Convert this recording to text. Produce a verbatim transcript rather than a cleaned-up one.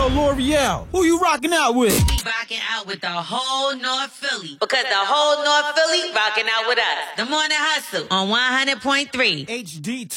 Yo, L'Oreal, who you rocking out with? We rocking out with the whole North Philly. Because the whole North Philly rocking out with us. The Morning Hustle on one hundred point three. H D